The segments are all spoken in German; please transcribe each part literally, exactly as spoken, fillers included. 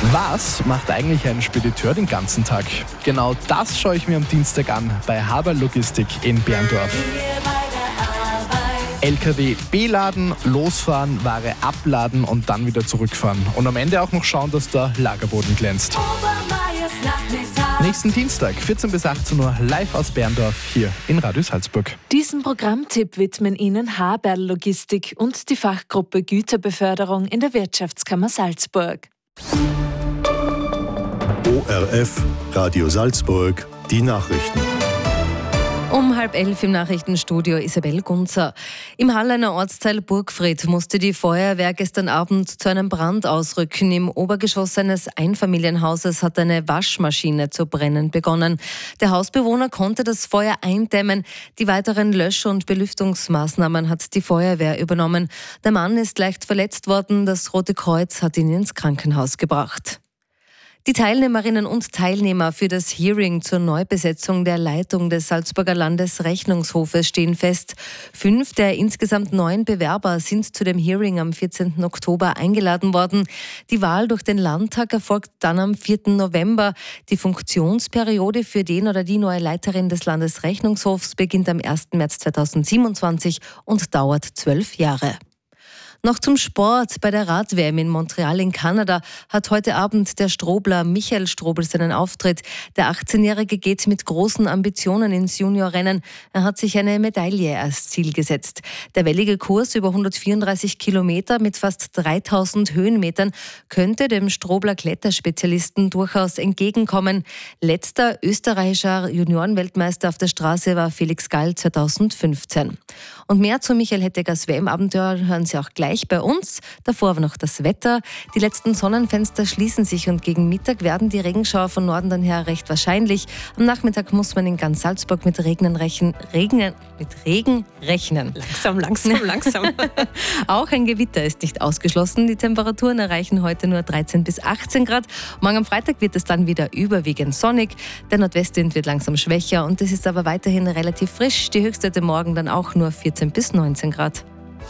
Was macht eigentlich ein Spediteur den ganzen Tag? Genau das schaue ich mir am Dienstag an bei Haber Logistik in Berndorf. L K W beladen, losfahren, Ware abladen und dann wieder zurückfahren. Und am Ende auch noch schauen, dass der Lagerboden glänzt. Nächsten Dienstag, vierzehn bis achtzehn Uhr, live aus Berndorf, hier in Radio Salzburg. Diesen Programmtipp widmen Ihnen Haber Logistik und die Fachgruppe Güterbeförderung in der Wirtschaftskammer Salzburg. O R F, Radio Salzburg, die Nachrichten. Um halb elf im Nachrichtenstudio Isabel Gunzer. Im Halleiner Ortsteil Burgfried musste die Feuerwehr gestern Abend zu einem Brand ausrücken. Im Obergeschoss eines Einfamilienhauses hat eine Waschmaschine zu brennen begonnen. Der Hausbewohner konnte das Feuer eindämmen. Die weiteren Lösch- und Belüftungsmaßnahmen hat die Feuerwehr übernommen. Der Mann ist leicht verletzt worden. Das Rote Kreuz hat ihn ins Krankenhaus gebracht. Die Teilnehmerinnen und Teilnehmer für das Hearing zur Neubesetzung der Leitung des Salzburger Landesrechnungshofes stehen fest. Fünf der insgesamt neun Bewerber sind zu dem Hearing am vierzehnten Oktober eingeladen worden. Die Wahl durch den Landtag erfolgt dann am vierten November. Die Funktionsperiode für den oder die neue Leiterin des Landesrechnungshofs beginnt am ersten März zweitausendsiebenundzwanzig und dauert zwölf Jahre. Noch zum Sport. Bei der Rad-W M in Montreal in Kanada hat heute Abend der Strobler Michael Strobl seinen Auftritt. Der achtzehnjährige geht mit großen Ambitionen ins Juniorrennen. Er hat sich eine Medaille als Ziel gesetzt. Der wellige Kurs über hundertvierunddreißig Kilometer mit fast dreitausend Höhenmetern könnte dem Strobler Kletterspezialisten durchaus entgegenkommen. Letzter österreichischer Juniorenweltmeister auf der Straße war Felix Gall zweitausendfünfzehn. Und mehr zu Michael Hettegers W M-Abenteuer hören Sie auch gleich bei uns. Davor aber noch das Wetter. Die letzten Sonnenfenster schließen sich und gegen Mittag werden die Regenschauer von Norden dann her recht wahrscheinlich. Am Nachmittag muss man in ganz Salzburg mit Regnen rechnen. Regnen, mit Regen rechnen. Langsam, langsam, langsam. Auch ein Gewitter ist nicht ausgeschlossen. Die Temperaturen erreichen heute nur dreizehn bis achtzehn Grad. Morgen am Freitag wird es dann wieder überwiegend sonnig. Der Nordwestwind wird langsam schwächer und es ist aber weiterhin relativ frisch. Die Höchstwerte morgen dann auch nur vierzehn bis neunzehn Grad.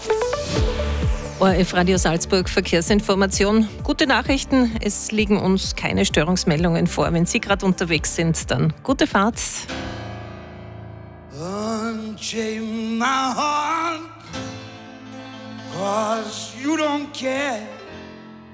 O R F Radio Salzburg Verkehrsinformation. Gute Nachrichten, es liegen uns keine Störungsmeldungen vor. Wenn Sie gerade unterwegs sind, dann gute Fahrt. Unchain my heart, 'cause you don't care.